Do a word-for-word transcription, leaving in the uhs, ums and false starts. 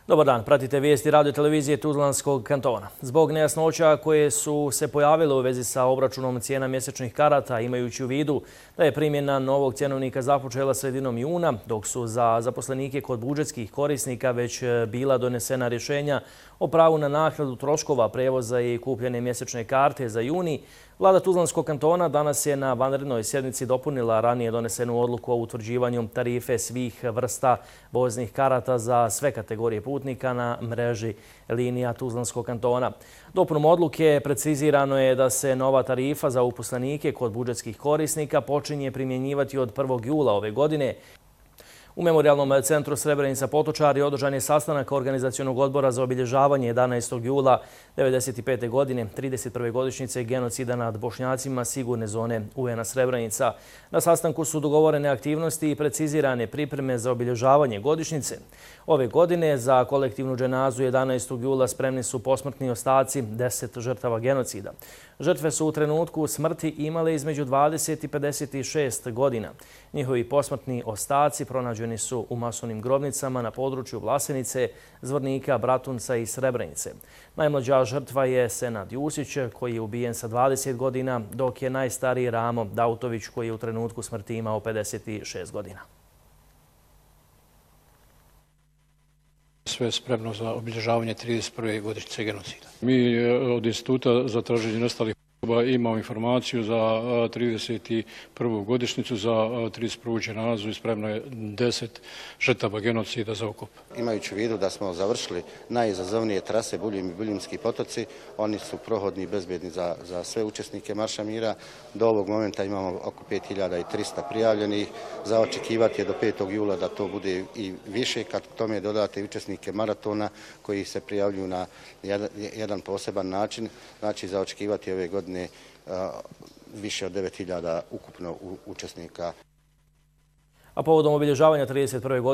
Dobar dan, pratite vijesti radio televizije Tuzlanskog kantona. Zbog nejasnoća koje su se pojavile u vezi sa obračunom cijena mjesečnih karata, imajući u vidu da je primjena novog cjenovnika započela sredinom juna, dok su za zaposlenike kod budžetskih korisnika već bila donesena rješenja o pravu na naknadu troškova prevoza i kupljene mjesečne karte za juni, Vlada Tuzlanskog kantona danas je na vanrednoj sjednici dopunila ranije donesenu odluku o utvrđivanju tarife svih vrsta voznih karata za sve kategorije putnika na mreži linija Tuzlanskog kantona. Dopunom odluke precizirano je da se nova tarifa za uposlenike kod budžetskih korisnika počinje primjenjivati od prvog jula ove godine. U Memorijalnom centru Srebrenica Potočari održan je sastanak organizacionog odbora za obilježavanje jedanaestog jula devedeset pete. godine, trideset prve godišnjice genocida nad Bošnjacima sigurne zone U N A Srebrenica. Na sastanku su dogovorene aktivnosti i precizirane pripreme za obilježavanje godišnjice. Ove godine za kolektivnu dženazu jedanaestog jula spremni su posmrtni ostaci deset žrtava genocida. Žrtve su u trenutku smrti imale između dvadeset i pedeset šest godina. Njihovi posmrtni ostaci pronađeni su u masovnim grobnicama na području Vlasenice, Zvornika, Bratunca i Srebrenice. Najmlađa žrtva je Senad Jusić, koji je ubijen sa dvadeset godina, dok je najstariji Ramo Dautović, koji je u trenutku smrti imao pedeset šest godina. Sve je spremno za obilježavanje trideset prve godišnjice genocida. Mi od Instituta za traženje nestalih osoba imamo informaciju za trideset prvu godišnjicu, za trideset prvu dženazu i spremno je deset žrtava genocida za ukop. Imajući u vidu da smo završili najizazovnije trase Buljim i Buljimski potoci, oni su prohodni i bezbedni za, za sve učesnike Marša mira. Do ovog momenta imamo oko pet hiljada trista prijavljenih. Za očekivati je do petog jula da to bude i više, kad tome dodate i učesnike maratona koji se prijavljuju na jedan, jedan poseban način. Znači za očekivati ove godine više od devet hiljada ukupno učesnika. A povodom obilježavanja trideset prve. godine